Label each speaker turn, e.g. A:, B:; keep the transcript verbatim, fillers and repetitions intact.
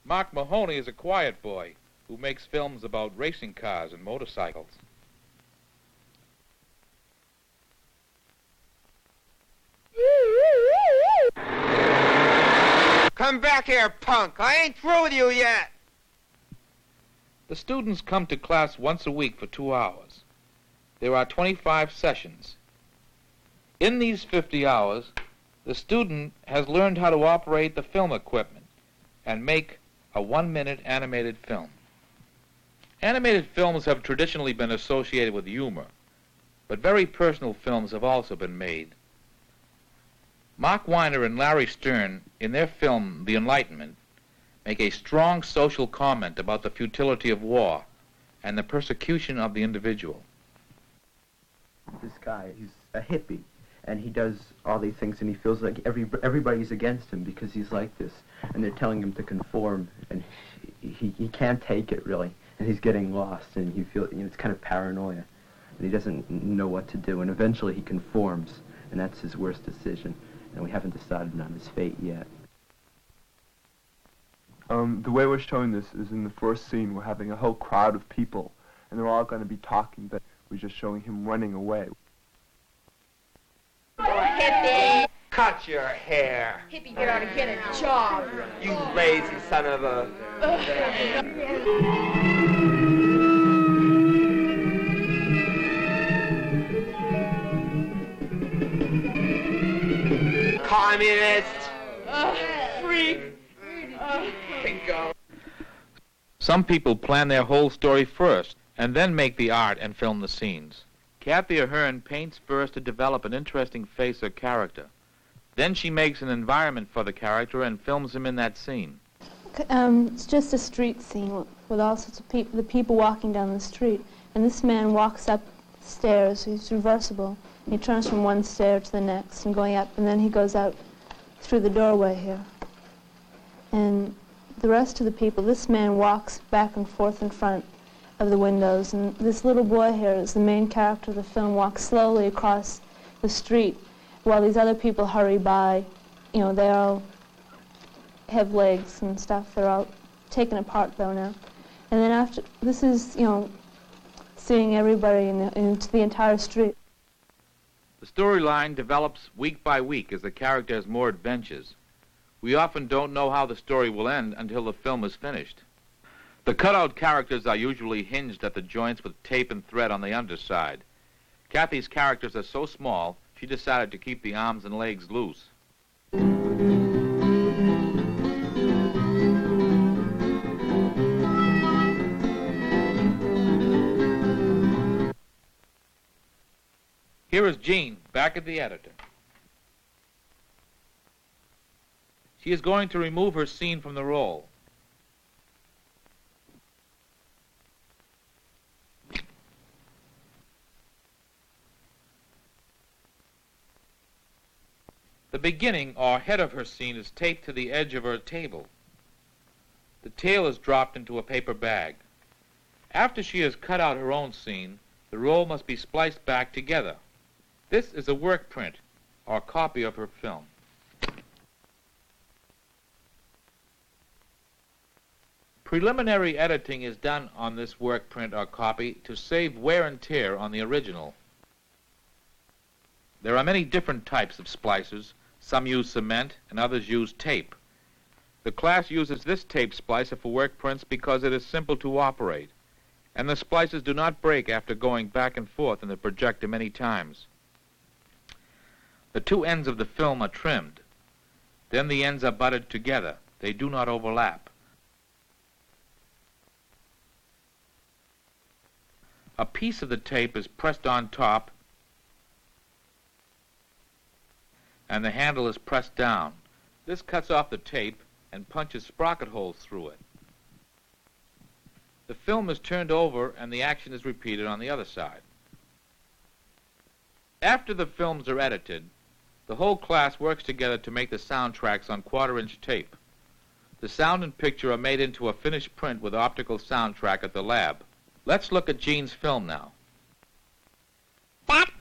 A: Mark Mahoney is a quiet boy who makes films about racing cars and motorcycles.
B: Come back here, punk. I ain't through with you yet.
A: The students come to class once a week for two hours. There are twenty-five sessions. In these fifty hours, the student has learned how to operate the film equipment and make a one-minute animated film. Animated films have traditionally been associated with humor, but very personal films have also been made. Mark Weiner and Larry Stern, in their film The Enlightenment, make a strong social comment about the futility of war and the persecution of the individual.
C: This guy, he's a hippie, and he does all these things, and he feels like every everybody's against him because he's like this, and they're telling him to conform, and he, he, he can't take it, really, and he's getting lost, and he feels, you know, it's kind of paranoia, and he doesn't know what to do, and eventually he conforms, and that's his worst decision, and we haven't decided on his fate yet.
D: Um, the way we're showing this is in the first scene, we're having a whole crowd of people, and they're all going to be talking, but we're just showing him running away.
E: Oh, hippie!
B: Cut your hair.
E: Hippie, get out and get a job.
B: You lazy son of a... Communist!
E: Uh, freak! Uh,
B: Pinko.
A: Some people plan their whole story first and then make the art and film the scenes. Kathy Ahern paints first to develop an interesting face or character. Then she makes an environment for the character and films him in that scene.
F: Um, it's just a street scene with all sorts of people, the people walking down the street. And this man walks up stairs, he's reversible. He turns from one stair to the next and going up, and then he goes out through the doorway here. And the rest of the people, this man walks back and forth in front of the windows, and this little boy here is the main character of the film, walks slowly across the street while these other people hurry by. You know, they all have legs and stuff. They're all taken apart though now. And then after, this is, you know, seeing everybody in the, into the entire street.
A: The storyline develops week by week as the character has more adventures. We often don't know how the story will end until the film is finished. The cutout characters are usually hinged at the joints with tape and thread on the underside. Kathy's characters are so small, she decided to keep the arms and legs loose. Here is Jean, back at the editor. She is going to remove her scene from the roll. The beginning, or head of her scene, is taped to the edge of her table. The tail is dropped into a paper bag. After she has cut out her own scene, the roll must be spliced back together. This is a work print, or copy of her film. Preliminary editing is done on this work print or copy to save wear and tear on the original. There are many different types of splicers. Some use cement and others use tape. The class uses this tape splicer for work prints because it is simple to operate, and the splicers do not break after going back and forth in the projector many times. The two ends of the film are trimmed. Then the ends are butted together. They do not overlap. A piece of the tape is pressed on top, and the handle is pressed down. This cuts off the tape and punches sprocket holes through it. The film is turned over and the action is repeated on the other side. After the films are edited, the whole class works together to make the soundtracks on quarter-inch tape. The sound and picture are made into a finished print with optical soundtrack at the lab. Let's look at Jean's film now.
G: That